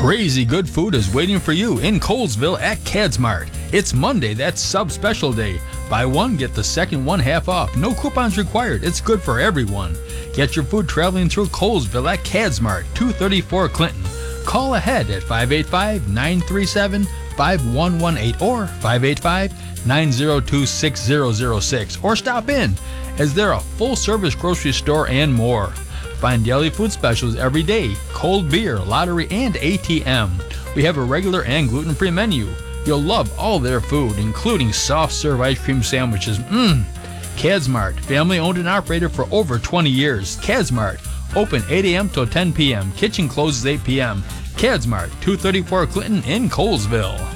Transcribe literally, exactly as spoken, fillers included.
Crazy good food is waiting for you in Colesville at Cadsmart. It's Monday, that's sub-special day. Buy one, get the second one half off. No coupons required. It's good for everyone. Get your food traveling through Colesville at Cadsmart, two thirty-four Clinton. Call ahead at five eight five, nine three seven, five one one eight or five eight five, nine zero two, six zero zero six or stop in, as they're a full-service grocery store and more. Find daily food specials every day, cold beer, lottery, and A T M. We have a regular and gluten-free menu. You'll love all their food, including soft-serve ice cream sandwiches. Mmm! Cadsmart, family-owned and operated for over twenty years. Cadsmart, open eight a.m. till ten p.m. Kitchen closes eight p.m. Cadsmart, two thirty-four Clinton in Colesville.